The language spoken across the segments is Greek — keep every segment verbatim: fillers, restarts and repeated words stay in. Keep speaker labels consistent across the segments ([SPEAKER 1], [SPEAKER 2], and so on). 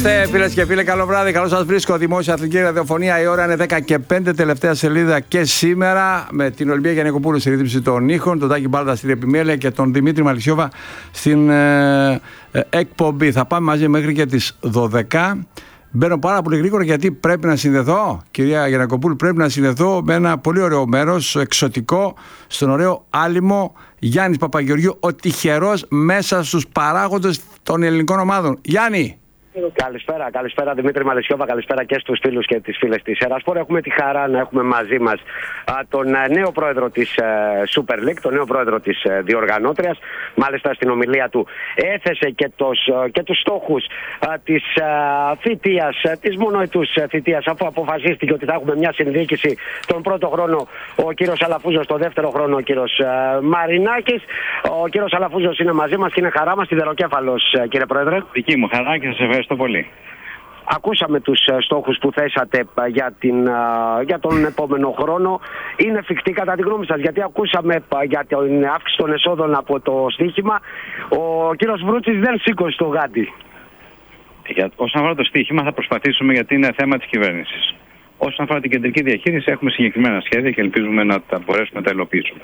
[SPEAKER 1] Φίλες και φίλοι, καλό βράδυ. Καλώς σας βρίσκω. Δημόσια Αθλητική Ραδιοφωνία. Η ώρα είναι δέκα και πέντε, τελευταία σελίδα και σήμερα. Με την Ολυμπία Γιαννικοπούλου στη ρύθμιση των ήχων, τον Τάκη Μπάλτα στην επιμέλεια και τον Δημήτρη Μαλισσιόβα στην ε, ε, εκπομπή. Θα πάμε μαζί μέχρι και τις δώδεκα. Μπαίνω πάρα πολύ γρήγορα γιατί πρέπει να συνδεθώ, κυρία Γιαννικοπούλου, πρέπει να συνδεθώ με ένα πολύ ωραίο μέρος, εξωτικό, στον ωραίο άλυμο Γιάννης Παπαγεωργίου, ο τυχερός μέσα στους παράγοντες των ελληνικών ομάδων. Γιάννη!
[SPEAKER 2] Καλησπέρα, καλησπέρα Δημήτρη Μαλισσιόβα, καλησπέρα και στους φίλους και τις φίλες της Ερασπορ. Έχουμε τη χαρά να έχουμε μαζί μας α, τον α, νέο πρόεδρο της α, Super League, τον νέο πρόεδρο της α, διοργανώτριας. Μάλιστα στην ομιλία του έθεσε και, τος, α, και τους στόχους α, της α, θητείας, α, της μονοετούς α, θητείας, αφού αποφασίστηκε ότι θα έχουμε μια συνδιοίκηση τον πρώτο χρόνο ο κύριος Αλαφούζος, τον δεύτερο χρόνο ο κύριος α, Μαρινάκης. Ο κύριος Αλαφούζος είναι μαζί μας και είναι χαρά μας, σιδεροκέφαλος, κύριε Πρόεδρε.
[SPEAKER 3] Δική μου χαρά και σας ευχαριστώ πολύ.
[SPEAKER 2] Ακούσαμε τους στόχους που θέσατε για, την, για τον επόμενο χρόνο. Είναι εφικτοί κατά τη γνώμη σας? Γιατί ακούσαμε για την αύξηση των εσόδων από το στοίχημα. Ο κύριος Βρούτσης δεν σήκωσε το γάντι.
[SPEAKER 3] Για, όσον αφορά το στοίχημα θα προσπαθήσουμε, γιατί είναι θέμα της κυβέρνησης. Όσον αφορά την κεντρική διαχείριση έχουμε συγκεκριμένα σχέδια και ελπίζουμε να τα μπορέσουμε να τα υλοποιήσουμε.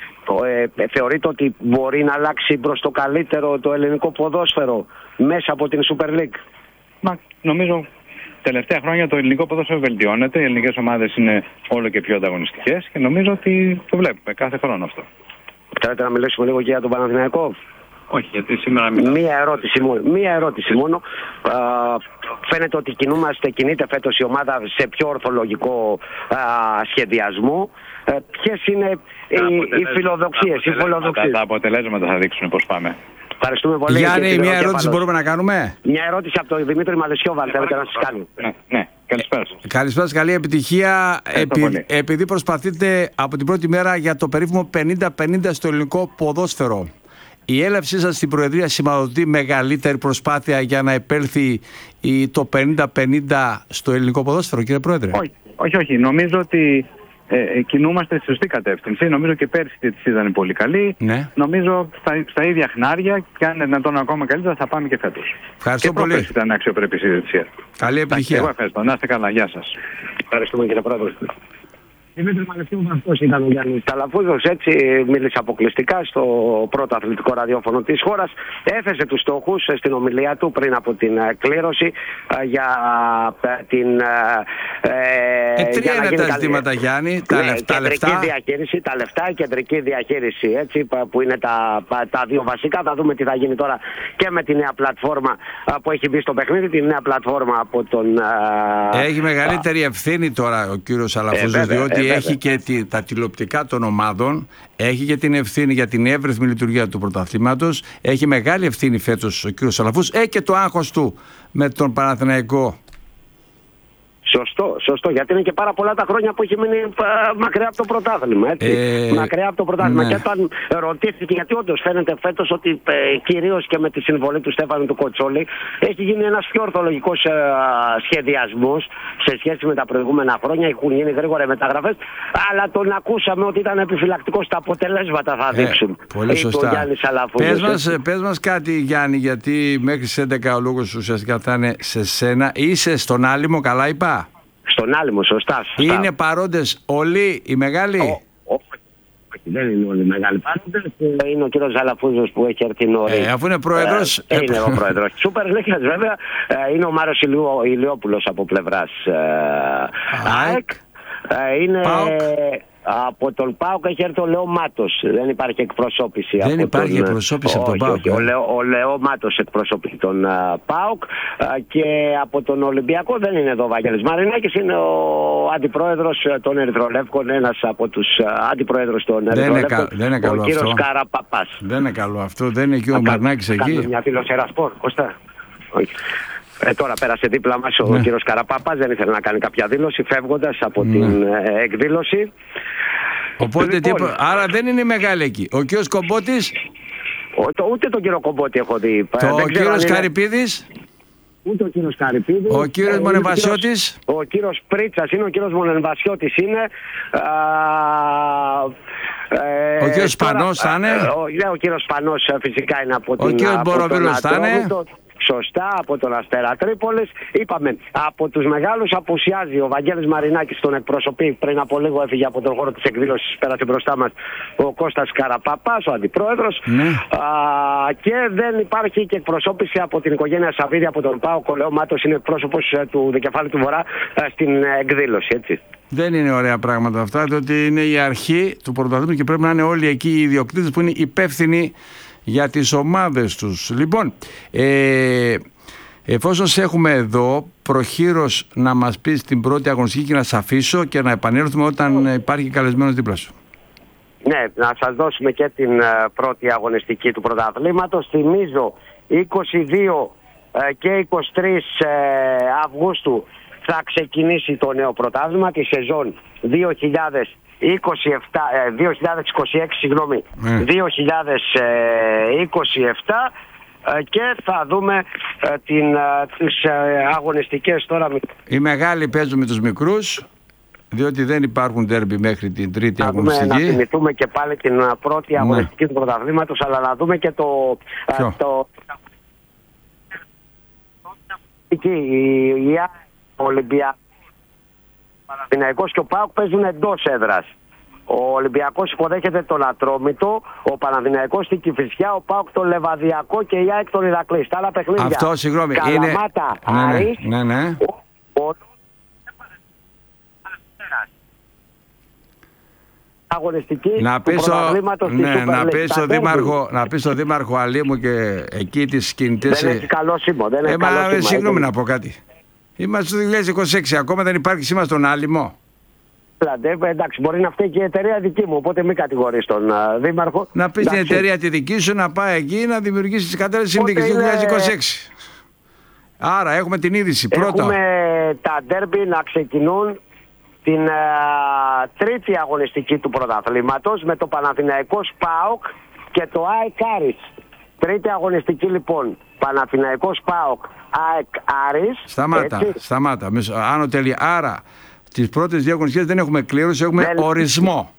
[SPEAKER 2] Ε, θεωρείτε ότι μπορεί να αλλάξει προς το καλύτερο το ελληνικό ποδόσφαιρο μέσα από την Super League?
[SPEAKER 3] Μα νομίζω τελευταία χρόνια το ελληνικό ποδόσφαιρο βελτιώνεται, οι ελληνικές ομάδες είναι όλο και πιο ανταγωνιστικές και νομίζω ότι το βλέπουμε κάθε χρόνο αυτό.
[SPEAKER 2] Θέλετε να μιλήσουμε λίγο και για τον Παναθηναϊκό?
[SPEAKER 3] Όχι, γιατί σήμερα μιλάμε.
[SPEAKER 2] Μία ερώτηση μόνο. Μία ερώτηση μόνο. Α, φαίνεται ότι κινούμαστε, κινείται φέτος η ομάδα σε πιο ορθολογικό α, σχεδιασμό. Ε, ποιες είναι οι, οι φιλοδοξίες, οι φιλοδοξίες?
[SPEAKER 3] Τα αποτελέσματα θα δείξουν πώς πάμε.
[SPEAKER 2] Ευχαριστούμε πολύ.
[SPEAKER 1] Γιάννη, μια ερώτηση μπορούμε να κάνουμε?
[SPEAKER 2] Μια ερώτηση από τον Δημήτρη Μαλισσιόβα, αν θέλετε να σας κάνει.
[SPEAKER 3] Ναι, ναι. Καλησπέρα σας.
[SPEAKER 1] Καλησπέρα σας, καλή επιτυχία. Επει, επειδή προσπαθείτε από την πρώτη μέρα για το περίφημο πενήντα πενήντα στο ελληνικό ποδόσφαιρο, η έλευσή σας στην Προεδρία σηματοδοτεί μεγαλύτερη προσπάθεια για να επέλθει το πενήντα πενήντα στο ελληνικό ποδόσφαιρο, κύριε Πρόεδρε?
[SPEAKER 3] Όχι, όχι, όχι. Νομίζω ότι Ε, κινούμαστε στη σωστή κατεύθυνση. Νομίζω και πέρσι τη ήταν πολύ καλή.
[SPEAKER 1] Ναι.
[SPEAKER 3] Νομίζω στα, στα ίδια χνάρια, και αν είναι δυνατόν ακόμα καλύτερα, θα πάμε και φέτος.
[SPEAKER 1] Ευχαριστώ
[SPEAKER 3] και
[SPEAKER 1] πολύ.
[SPEAKER 3] Και ήταν αξιοπρεπή συζήτηση.
[SPEAKER 1] Καλή επιτυχία.
[SPEAKER 3] Εγώ ευχαριστώ. Να είστε καλά. Γεια σας.
[SPEAKER 2] Ευχαριστούμε, κύριε Πρόεδρε. Δημήτρη Μαλισσιόβα, αυτός ήταν ο Γιάννης Αλαφούζος. Έτσι μίλησε αποκλειστικά στο πρώτο αθλητικό ραδιόφωνο της χώρας. Έθεσε τους στόχους στην ομιλία του πριν από την κλήρωση για την.
[SPEAKER 1] Ε, τρία είναι τα ζητήματα, Γιάννη. Τα,
[SPEAKER 2] ναι,
[SPEAKER 1] τα
[SPEAKER 2] λεφτά. Διαχείριση, τα λεφτά, κεντρική διαχείριση, έτσι, που είναι τα, τα δύο βασικά. Θα δούμε τι θα γίνει τώρα και με τη νέα πλατφόρμα που έχει μπει στο παιχνίδι, τη νέα πλατφόρμα από τον.
[SPEAKER 1] Έχει μεγαλύτερη ευθύνη τώρα ο κύριος Αλαφούζος, ε, διότι Ε, έχει και τη, τα τηλεοπτικά των ομάδων, έχει και την ευθύνη για την εύρυθμη λειτουργία του πρωταθλήματος, έχει μεγάλη ευθύνη φέτος ο κύριος Αλαφούζος, έχει και το άγχος του με τον Παναθηναϊκό.
[SPEAKER 2] Σωστό, σωστό. Γιατί είναι και πάρα πολλά τα χρόνια που έχει μείνει μακριά από το πρωτάθλημα. Έτσι. Ε, μακριά από το πρωτάθλημα. Ναι. Και όταν ρωτήθηκε, γιατί όντως φαίνεται φέτος ότι ε, κυρίως και με τη συμβολή του Στέφανου του Κοτσόλη έχει γίνει ένας πιο ορθολογικός ε, σχεδιασμός σε σχέση με τα προηγούμενα χρόνια. Έχουν γίνει γρήγορα μεταγραφές. Αλλά τον ακούσαμε ότι ήταν επιφυλακτικός. Τα αποτελέσματα θα δείξουν.
[SPEAKER 1] Ε, πολύ σωστά. Πες μας,
[SPEAKER 2] ε,
[SPEAKER 1] πες μας κάτι, Γιάννη, γιατί μέχρι στις έντεκα ο λόγος ουσιαστικά θα είναι σε σένα. Είσαι στον άλυμο, καλά είπα?
[SPEAKER 2] Στον άλυμο, σωστά, σωστά.
[SPEAKER 1] Είναι παρόντες όλοι οι μεγάλοι?
[SPEAKER 2] Όχι, όχι, δεν είναι όλοι οι μεγάλοι παρόντες. Είναι ο κύριος Αλαφούζος που έχει έρθει νωρίς.
[SPEAKER 1] Ε, αφού είναι πρόεδρος.
[SPEAKER 2] Ε, είναι ο πρόεδρος. Σούπερ League, βέβαια, είναι ο Μάρος Ηλιόπουλος από πλευράς ΑΕΚ. Είναι. Πάοκ. Από τον ΠΑΟΚ έχει έρθει ο Λεό Μάτος. Δεν υπάρχει εκπροσώπηση.
[SPEAKER 1] Δεν
[SPEAKER 2] από
[SPEAKER 1] υπάρχει
[SPEAKER 2] τον...
[SPEAKER 1] εκπροσώπηση από τον ΠΑΟΚ.
[SPEAKER 2] Ο, Λεό, ο Λεό Μάτος εκπροσωπεί τον uh, ΠΑΟΚ uh, και από τον Ολυμπιακό δεν είναι εδώ ο Βαγγέλης Μαρινάκης. Είναι ο αντιπρόεδρος των Ερυθρολεύκων, ένας από τους uh, αντιπρόεδρους των Ερυθρολεύκων.
[SPEAKER 1] Δεν είναι καλό
[SPEAKER 2] ο κύριος
[SPEAKER 1] αυτό.
[SPEAKER 2] Καραπαπάς.
[SPEAKER 1] Δεν είναι καλό αυτό. Δεν είναι και ο Μαρινάκης εκεί.
[SPEAKER 2] Κάνουμε μια δήλωση Ερασπορ, Κώστα. Όχι. Ε, τώρα πέρασε δίπλα μας ο ναι. κύριος Καραπάπας, δεν ήθελε να κάνει κάποια δήλωση φεύγοντας από ναι. την ε, εκδήλωση.
[SPEAKER 1] Οπότε λοιπόν, τι, άρα δεν είναι μεγάλη εκεί. Ο κύριος Κομπότης.
[SPEAKER 2] Ο, το, ούτε τον κύριο Κομπότη έχω δει.
[SPEAKER 1] Το, ο κύριος Καρυπίδης.
[SPEAKER 2] Ούτε ο κύριος Καρυπίδης.
[SPEAKER 1] Ο κύριος Μονεμβασιώτης.
[SPEAKER 2] Ο κύριος Πρίτσας είναι, ο κύριος Μονεμβασιώτης είναι. Α,
[SPEAKER 1] ε, ο κύριος Σπανός θα είναι.
[SPEAKER 2] Ο, ο, ο κύριος Σπανός φυσικά είναι από
[SPEAKER 1] ο
[SPEAKER 2] την.
[SPEAKER 1] Ο κύριος Μποροβίλος θα είναι.
[SPEAKER 2] Σωστά, από τον Αστέρα Τρίπολης. Είπαμε, από τους μεγάλους απουσιάζει ο Βαγγέλης Μαρινάκης, τον εκπροσωπεί, πριν από λίγο έφυγε από τον χώρο της εκδήλωσης, πέρασε μπροστά μας ο Κώστας Καραπαπάς, ο αντιπρόεδρος.
[SPEAKER 1] Ναι.
[SPEAKER 2] Α, και δεν υπάρχει και εκπροσώπηση από την οικογένεια Σαββίδη, από τον ΠΑΟΚ. Ο Λέο Μάτος είναι εκπρόσωπος του Δικεφάλου του Βορρά στην εκδήλωση, έτσι.
[SPEAKER 1] Δεν είναι ωραία πράγματα αυτά, διότι είναι η αρχή του πρωταθλήματος και πρέπει να είναι όλοι εκεί οι ιδιοκτήτες που είναι υπεύθυνοι για τις ομάδες τους. Λοιπόν, ε, εφόσον σε έχουμε εδώ, προχείρως να μας πεις την πρώτη αγωνιστική και να σε αφήσω και να επανέλθουμε όταν υπάρχει καλεσμένος δίπλα σου.
[SPEAKER 2] Ναι, να σας δώσουμε και την uh, πρώτη αγωνιστική του πρωταθλήματος. Θυμίζω είκοσι δύο uh, και είκοσι τρεις uh, Αυγούστου θα ξεκινήσει το νέο πρωτάθλημα, τη σεζόν δύο χιλιάδες είκοσι επτά, δύο χιλιάδες είκοσι έξι, συγγνώμη, mm. δύο χιλιάδες είκοσι επτά, και θα δούμε την, τις αγωνιστικές τώρα.
[SPEAKER 1] Οι μεγάλοι παίζουν με τους μικρούς, διότι δεν υπάρχουν ντέρμπι μέχρι την τρίτη θα αγωνιστική.
[SPEAKER 2] Δούμε, να θυμηθούμε και πάλι την πρώτη ναι. αγωνιστική του πρωταθλήματος, αλλά να δούμε και το...
[SPEAKER 1] Ποιο?
[SPEAKER 2] το η, η Ολυμπιακός, ο Παναθηναϊκός και ο ΠΑΟΚ παίζουν εντός έδρας. Ο Ολυμπιακός υποδέχεται τον Ατρόμητο, ο Παναθηναϊκός στην Κηφισιά, ο ΠΑΟΚ τον Λεβαδιακό και η ΑΕΚ τον Ηρακλή. Στα άλλα παιχνίδια.
[SPEAKER 1] Αυτό, συγγνώμη,
[SPEAKER 2] Καλαμάτα,
[SPEAKER 1] είναι...
[SPEAKER 2] Άρης,
[SPEAKER 1] ναι, ναι, ναι.
[SPEAKER 2] Ο... Ο... αγωνιστική
[SPEAKER 1] να
[SPEAKER 2] του πρωταθλήματος
[SPEAKER 1] ναι,
[SPEAKER 2] της Super
[SPEAKER 1] να
[SPEAKER 2] League.
[SPEAKER 1] πεις στο Δήμαρχο, να πεις στο Δήμαρχο Αλήμου και εκεί τις κινητές...
[SPEAKER 2] Δεν έχει καλό σήμα, δεν έχει
[SPEAKER 1] ε,
[SPEAKER 2] καλό σήμα.
[SPEAKER 1] Συγγνώμη να πω κάτι. Είμαστε το δύο χιλιάδες είκοσι έξι, ακόμα δεν υπάρχει σήμα στον Άλυμο.
[SPEAKER 2] Εντάξει, μπορεί να φταίει και η εταιρεία δική μου, οπότε μην κατηγορείς τον uh, Δήμαρχο.
[SPEAKER 1] Να πεις την εταιρεία τη δική σου να πάει εκεί να δημιουργήσει τις κατάλληλες συνθήκες είναι... δύο χιλιάδες είκοσι έξι. Άρα έχουμε την είδηση πρώτα.
[SPEAKER 2] Έχουμε τα ντέρμπι να ξεκινούν την uh, τρίτη αγωνιστική του πρωταθλήματος με το Παναθηναϊκός ΠΑΟΚ και το ΑΕΚ Άρης. Τρίτη αγωνιστική λοιπόν, Παναθηναϊκός ΠΑΟΚ ΑΕΚ Άρης.
[SPEAKER 1] Σταμάτα, έτσι. σταμάτα. Άνω τέλεια. Άρα τις πρώτες δύο αγωνιστικές δεν έχουμε κλήρωση, έχουμε δεν... ορισμό.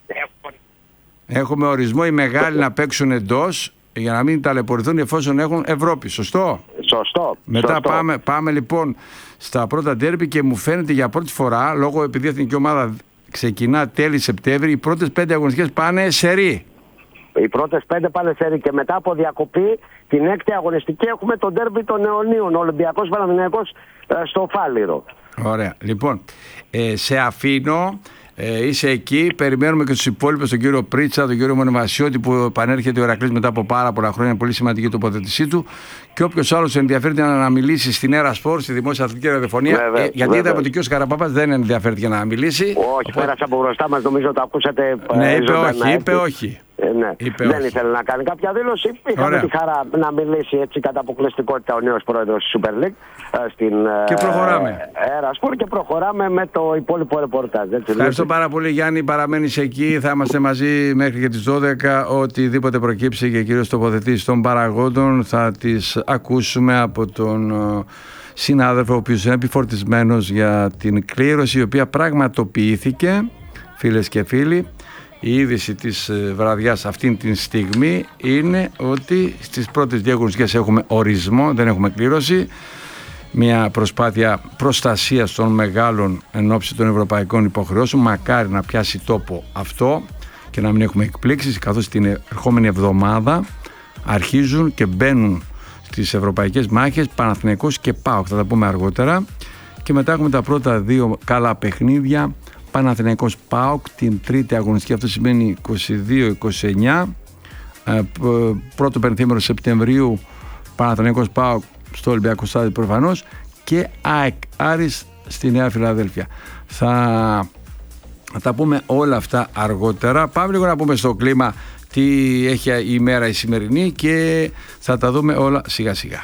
[SPEAKER 1] Έχουμε ορισμό οι μεγάλοι να παίξουν εντός για να μην ταλαιπωρηθούν εφόσον έχουν Ευρώπη. Σωστό.
[SPEAKER 2] Σωστό.
[SPEAKER 1] Μετά
[SPEAKER 2] Σωστό.
[SPEAKER 1] Πάμε, πάμε λοιπόν στα πρώτα ντέρμπι και μου φαίνεται για πρώτη φορά, λόγω επειδή η εθνική ομάδα ξεκινά τέλη Σεπτέμβρη, οι πρώτες πέντε αγωνιστικές πάνε σερί.
[SPEAKER 2] Οι πρώτες πέντε πάνε σερί και μετά από διακοπή την έκτη αγωνιστική έχουμε τον ντέρμπι των Αιωνίων, Ολυμπιακός Παναθηναϊκός στο Φάληρο.
[SPEAKER 1] Ωραία. Λοιπόν, ε, σε αφήνω. Ε, είσαι εκεί, περιμένουμε και τους υπόλοιπους, τον κύριο Πρίτσα, τον κύριο Μονεβασιώτη που επανέρχεται ο Ηρακλής μετά από πάρα πολλά χρόνια, πολύ σημαντική τοποθέτησή του, και όποιος άλλος ενδιαφέρεται να μιλήσει στην Έρα Σπορ, στη δημόσια αθλητική ραδιοφωνία, ε, γιατί βέβαια. Είδαμε ότι ο κ. Καραπάπας δεν ενδιαφέρθηκε να μιλήσει.
[SPEAKER 2] Όχι, οπότε... πέρασε από μπροστά μας, νομίζω το ακούσατε.
[SPEAKER 1] Ναι, είπε
[SPEAKER 2] ζωντανά,
[SPEAKER 1] όχι, είπε όχι.
[SPEAKER 2] Ε, ναι.
[SPEAKER 1] Είπε
[SPEAKER 2] δεν
[SPEAKER 1] όχι.
[SPEAKER 2] ήθελε να κάνει κάποια δήλωση. Είχαμε τη χαρά να μιλήσει έτσι κατά αποκλειστικότητα ο νέος πρόεδρος της Super League στην
[SPEAKER 1] και προχωράμε.
[SPEAKER 2] Έρα Σπορ και προχωράμε με το υπόλοιπο ρεπορτάζ.
[SPEAKER 1] Ευχαριστώ πάρα πολύ, Γιάννη. Παραμένεις εκεί. Θα είμαστε μαζί μέχρι και τις δώδεκα. Οτιδήποτε προκύψει και κυρίως τοποθετήσεις των παραγόντων θα τις ακούσουμε από τον συνάδελφο, ο οποίος είναι επιφορτισμένος για την κλήρωση, η οποία πραγματοποιήθηκε, φίλες και φίλοι. Η είδηση της βραδιάς αυτήν την στιγμή είναι ότι στις πρώτες δύο αγωνιστικές έχουμε ορισμό, δεν έχουμε κλήρωση. Μια προσπάθεια προστασίας των μεγάλων εν ώψη των ευρωπαϊκών υποχρεώσεων. Μακάρι να πιάσει τόπο αυτό και να μην έχουμε εκπλήξεις, καθώς την ερχόμενη εβδομάδα αρχίζουν και μπαίνουν στις ευρωπαϊκές μάχες Παναθηναϊκός και ΠΑΟΚ. Θα τα πούμε αργότερα. Και μετά έχουμε τα πρώτα δύο καλά παιχνίδια. Παναθηναϊκός ΠΑΟΚ την τρίτη αγωνιστική, αυτό σημαίνει είκοσι δύο είκοσι εννιά. Ε, πρώτο πενθήμερο Σεπτεμβρίου Παναθηναϊκός ΠΑΟΚ στο Ολυμπιακό Στάδιο προφανώς, και ΑΕΚ Άρης στη Νέα Φιλαδέλφια. Θα, θα τα πούμε όλα αυτά αργότερα. Πάμε λίγο να πούμε στο κλίμα τι έχει η ημέρα η σημερινή και θα τα δούμε όλα σιγά σιγά.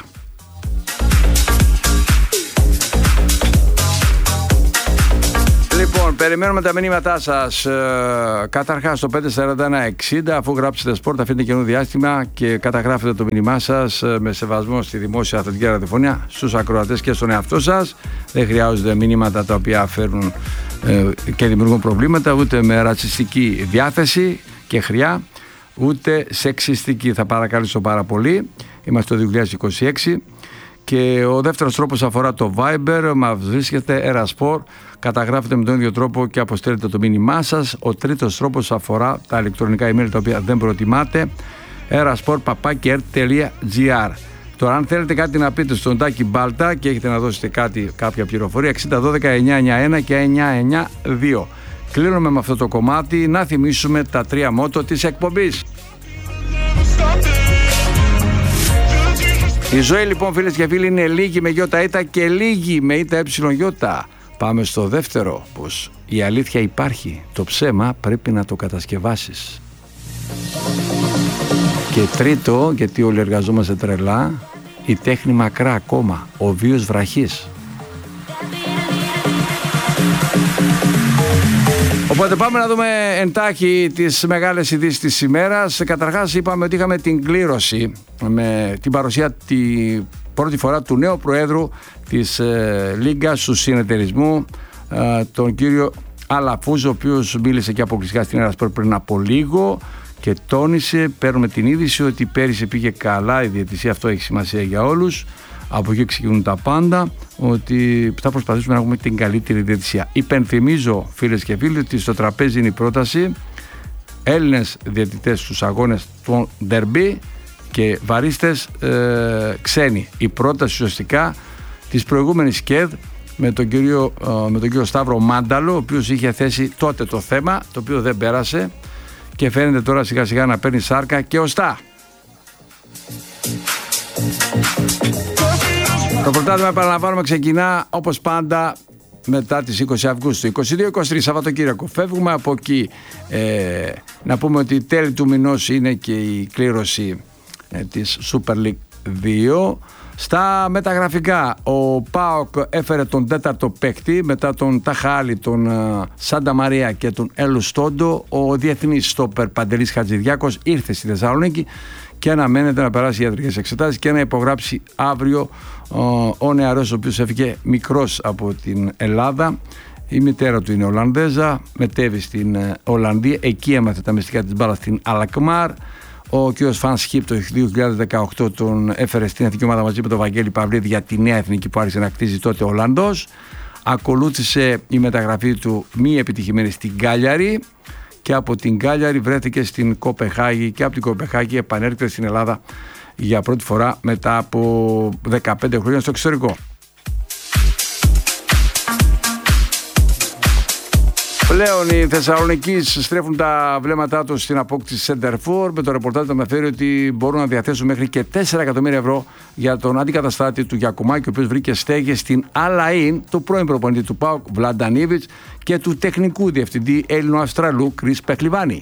[SPEAKER 1] Λοιπόν, περιμένουμε τα μηνύματά σας. Ε, καταρχάς στο πέντε σαράντα ένα εξήντα, αφού γράψετε σπορ, αφήνετε καινούριο διάστημα και καταγράφετε το μήνυμά σας ε, με σεβασμό στη δημόσια αθλητική ραδιοφωνία, στους ακροατές και στον εαυτό σας. Δεν χρειάζονται μηνύματα τα οποία φέρνουν ε, και δημιουργούν προβλήματα, ούτε με ρατσιστική διάθεση και χρειά, ούτε σεξιστική. Θα παρακαλέσω πάρα πολύ. Είμαστε το δύο χιλιάδες είκοσι έξι Και ο δεύτερος τρόπος αφορά το Viber, μας βρίσκεται Erasport, καταγράφετε με τον ίδιο τρόπο και αποστέλλετε το μήνυμά σας. Ο τρίτος τρόπος αφορά τα ηλεκτρονικά email τα οποία δεν προτιμάτε, erasport παπάκι ερτ τελεία τζι άρ. Τώρα, αν θέλετε κάτι να πείτε στον Τάκη Μπάλτα και έχετε να δώσετε κάτι, κάποια πληροφορία, εξήντα δώδεκα εννιακόσια ενενήντα ένα και εννιακόσια ενενήντα δύο. Κλείνουμε με αυτό το κομμάτι, να θυμίσουμε τα τρία μότο της εκπομπής. Η ζωή λοιπόν, φίλες και φίλοι, είναι λίγη με γιώτα ήτα και λίγη με ήτα έψιλον γιώτα. Πάμε στο δεύτερο, πως η αλήθεια υπάρχει, το ψέμα πρέπει να το κατασκευάσεις. Και τρίτο, γιατί όλοι εργαζόμαστε τρελά, η τέχνη μακρά ακόμα, ο βίος βραχής. Οπότε πάμε να δούμε εντάχει τις μεγάλες ειδήσεις της ημέρας. Καταρχάς είπαμε ότι είχαμε την κλήρωση με την παρουσία τη πρώτη φορά του νέου Προέδρου της ε, Λίγκας του Συνεταιρισμού, ε, τον κύριο Αλαφούζο, ο οποίος μίλησε και αποκλειστικά στην Erasport πριν από λίγο και τόνισε, παίρνουμε την είδηση ότι πέρυσι πήγε καλά η διαιτησία, αυτό έχει σημασία για όλους. Από εκεί ξεκινούν τα πάντα, ότι θα προσπαθήσουμε να έχουμε την καλύτερη διαιτησία. Υπενθυμίζω, φίλες και φίλοι, ότι στο τραπέζι είναι η πρόταση Έλληνες διαιτητές στους αγώνες των ντερμπι και βαρίστες ε, ξένοι. Η πρόταση ουσιαστικά της προηγούμενης ΚΕΔ με τον κύριο, ε, με τον κύριο Σταύρο Μάνταλο, ο οποίος είχε θέσει τότε το θέμα, το οποίο δεν πέρασε και φαίνεται τώρα σιγά σιγά να παίρνει σάρκα και οστά. Το πρωτάθλημα, επαναλαμβάνουμε, ξεκινά όπως πάντα μετά τις είκοσι Αυγούστου. είκοσι δύο είκοσι τρία Σαββατοκύριακο φεύγουμε από εκεί. Ε, να πούμε ότι τέλη του μηνός είναι και η κλήρωση ε, της Super League δύο. Στα μεταγραφικά, ο ΠΑΟΚ έφερε τον τέταρτο παίκτη μετά τον Ταχάλη, τον uh, Σάντα Μαρία και τον Έλου Στόντο. Ο διεθνής στόπερ Παντελής Χατζηδιάκος ήρθε στη Θεσσαλονίκη και αναμένεται να περάσει ιατρικές εξετάσεις και να υπογράψει αύριο uh, ο νεαρός, ο οποίος έφυγε μικρός από την Ελλάδα. Η μητέρα του είναι Ολλανδέζα, μετέβη στην uh, Ολλανδία, εκεί έμαθε τα μυστικά της μπάλας στην Αλακμάρ. Ο κ. Φαν Σχίπ το δύο χιλιάδες δεκαοκτώ τον έφερε στην εθνική ομάδα μαζί με τον Βαγγέλη Παυλίδη για τη νέα εθνική που άρχισε να κτίζει τότε ο Ολλανδός. Ακολούθησε η μεταγραφή του μη επιτυχημένη στην Κάλιαρη και από την Κάλιαρη βρέθηκε στην Κοπεχάγη και από την Κοπεχάγη επανέρχεται στην Ελλάδα για πρώτη φορά μετά από δεκαπέντε χρόνια στο εξωτερικό. Πλέον οι Θεσσαλονικείς στρέφουν τα βλέμματά τους στην απόκτηση Center For, με το ρεπορτάζ να αναφέρει ότι μπορούν να διαθέσουν μέχρι και τέσσερα εκατομμύρια ευρώ για τον αντικαταστάτη του Γιακουμάκη, ο οποίος βρήκε στέγη στην Αλαΐν, του πρώην προπονητή του ΠΑΟΚ Βλαντανίβιτς και του τεχνικού διευθυντή Έλληνο-Αυστραλού Κρίς Πεχλιβάνη.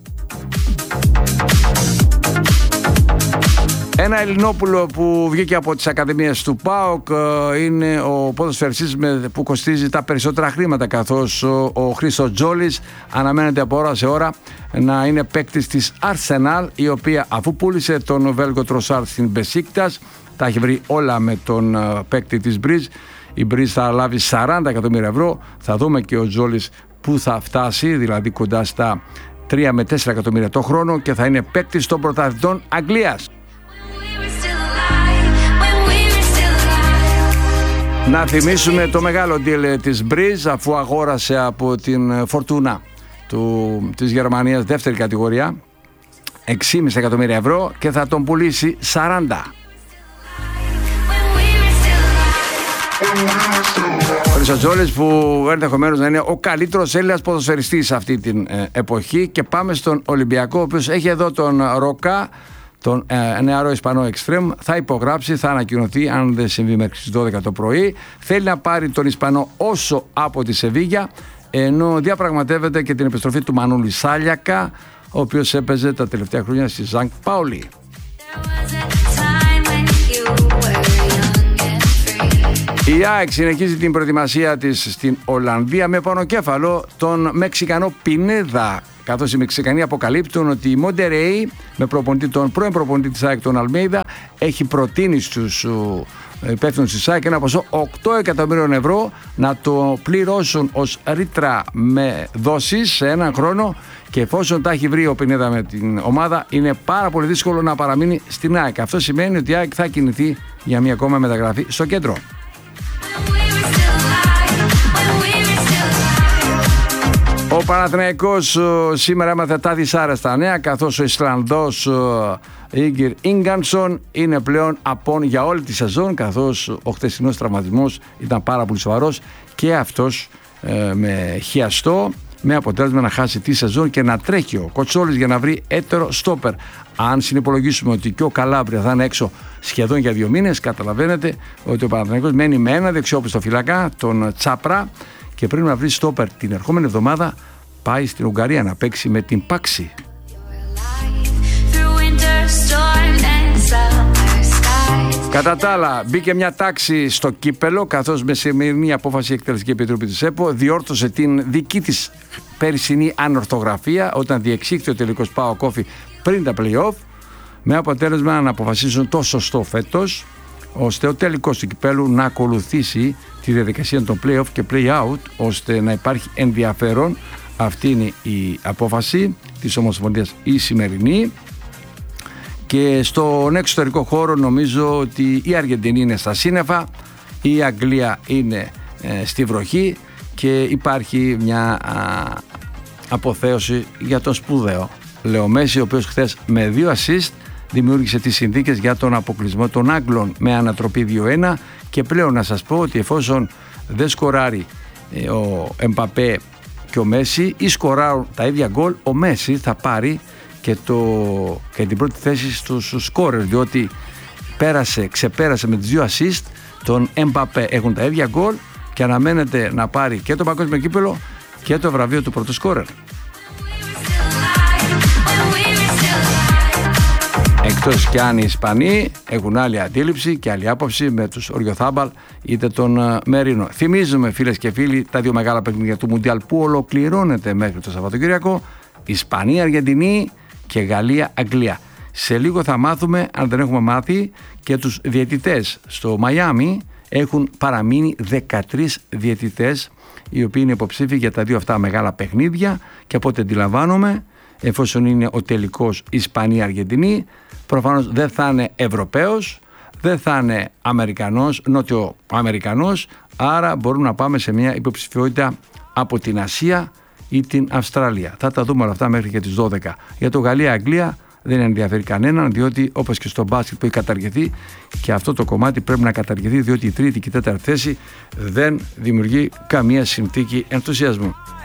[SPEAKER 1] Ένα Ελληνόπουλο που βγήκε από τις ακαδημίες του ΠΑΟΚ είναι ο ποδοσφαιριστής που κοστίζει τα περισσότερα χρήματα, καθώς ο Χρήστος Τζόλης αναμένεται από ώρα σε ώρα να είναι παίκτης της Arsenal, η οποία αφού πούλησε τον Βέλγο Τροσάρ στην Μπεσίκτας, τα έχει βρει όλα με τον παίκτη της Μπριζ. Η Μπριζ θα λάβει σαράντα εκατομμύρια ευρώ. Θα δούμε και ο Τζόλης που θα φτάσει, δηλαδή κοντά στα τρία με τέσσερα εκατομμύρια το χρόνο, και θα είναι παίκτης των πρωταθλητών Αγγλίας. Να θυμίσουμε το μεγάλο deal της Μπριζ, αφού αγόρασε από την Φορτούνα του, της Γερμανίας, δεύτερη κατηγορία, έξι κόμμα πέντε εκατομμύρια ευρώ, και θα τον πουλήσει σαράντα. Ο Χρυσοτζόλης, που ενδεχομένως να είναι ο καλύτερος Έλληνας ποδοσφαιριστής αυτή την ε, εποχή. Και πάμε στον Ολυμπιακό, ο οποίος έχει εδώ τον Ροκά, τον ε, νεαρό Ισπανό εξτρέμ. Θα υπογράψει, θα ανακοινωθεί αν δεν συμβεί μέχρι τις δώδεκα το πρωί. Θέλει να πάρει τον Ισπανό όσο από τη Σεβίγια, ενώ διαπραγματεύεται και την επιστροφή του Μανούλη Σάλιακα, ο οποίος έπαιζε τα τελευταία χρόνια στη Ζανκ Πάουλη. Η ΑΕΚ συνεχίζει την προετοιμασία της στην Ολλανδία με πονοκέφαλο τον Μεξικανό Πινέδα, καθώς οι Μεξικανοί αποκαλύπτουν ότι η Μοντερέι, με προπονητή τον πρώην προπονητή της ΑΕΚ τον Αλμέιδα, έχει προτείνει στους υπεύθυνος της ΑΕΚ, ένα ποσό οκτώ εκατομμύριων ευρώ να το πληρώσουν ως ρήτρα με δόσεις σε έναν χρόνο, και εφόσον τα έχει βρει ο Πινέδα με την ομάδα, είναι πάρα πολύ δύσκολο να παραμείνει στην ΑΕΚ. Αυτό σημαίνει ότι η ΑΕΚ θα κινηθεί για μια ακόμα μεταγραφή στο κέντρο. Ο Παναθηναϊκός σήμερα έμαθε τα δυσάρεστα νέα, καθώς ο Ισλανδός Ίγκυρ Ίνγκανσον είναι πλέον απόν για όλη τη σεζόν, καθώς ο χθεσινός τραυματισμός ήταν πάρα πολύ σοβαρός και αυτός ε, με χιαστό, με αποτέλεσμα να χάσει τη σεζόν και να τρέχει ο Κοτσόλης για να βρει έτερο στόπερ. Αν συνυπολογίσουμε ότι και ο Καλάμπρια θα είναι έξω σχεδόν για δύο μήνες, καταλαβαίνετε ότι ο Παναθηναϊκός μένει με ένα δεξιόπιστο φυλακά, τον Τσάπρα, και πριν να βρει στόπερ την ερχόμενη εβδομάδα πάει στην Ουγγαρία να παίξει με την Πάξη. Κατά τα άλλα, μπήκε μια τάξη στο κύπελο, καθώς με σημερινή απόφαση η Εκτελεστική Επιτροπή της ΕΠΟ διόρθωσε την δική της περσινή ανορθογραφία όταν διεξήχθη ο τελικός ΠΑΟΚ Όφη πριν τα play-off, με αποτέλεσμα να αποφασίσουν το σωστό φέτος, ώστε ο τελικός του κυπέλου να ακολουθήσει τη διαδικασία των play-off και play-out, ώστε να υπάρχει ενδιαφέρον. Αυτή είναι η απόφαση της Ομοσπονδίας η σημερινή. Και στον εξωτερικό χώρο νομίζω ότι η Αργεντινή είναι στα σύννεφα, η Αγγλία είναι ε, στη βροχή, και υπάρχει μια α, αποθέωση για τον σπουδαίο Λεο Μέση, ο οποίος χθες με δύο assist δημιούργησε τις συνθήκες για τον αποκλεισμό των Άγγλων με ανατροπή δύο ένα, και πλέον να σας πω ότι εφόσον δεν σκοράρει ε, ο Εμπαπέ και ο Μέση, ή σκοράρουν τα ίδια γκολ, ο Μέση θα πάρει και, το, και την πρώτη θέση στους σκόρερ, διότι πέρασε, ξεπέρασε με τις δύο assist τον Εμπαπέ. Έχουν τα ίδια γκολ και αναμένεται να πάρει και το παγκόσμιο κύπελο και το βραβείο του πρώτου σκόρερ. Εκτός κι αν οι Ισπανοί έχουν άλλη αντίληψη και άλλη άποψη με τους Οριοθάμπαλ είτε τον Μερίνο. Θυμίζουμε, φίλες και φίλοι, τα δύο μεγάλα παιχνίδια του Μουντιάλ που ολοκληρώνεται μέχρι το Σαββατοκύριακο: Ισπανία, Αργεντινή και Γαλλία, Αγγλία. Σε λίγο θα μάθουμε, αν δεν έχουμε μάθει, και τους διαιτητές. Στο Μαϊάμι έχουν παραμείνει δεκατρείς διαιτητές, οι οποίοι είναι υποψήφοι για τα δύο αυτά μεγάλα παιχνίδια, και από ό,τι αντιλαμβάνομαι, εφόσον είναι ο τελικός Ισπανία-Αργεντινή, προφανώς δεν θα είναι Ευρωπαίος, δεν θα είναι Αμερικανός, Νότιο Αμερικανός, άρα μπορούμε να πάμε σε μια υποψηφιότητα από την Ασία ή την Αυστραλία. Θα τα δούμε όλα αυτά μέχρι και τις δώδεκα. Για το Γαλλία-Αγγλία δεν ενδιαφέρει κανέναν, διότι όπως και στο μπάσκετ που έχει καταργηθεί, και αυτό το κομμάτι πρέπει να καταργηθεί, διότι η τρίτη και η τέταρτη θέση δεν δημιουργεί καμία συνθήκη ενθουσιασμού.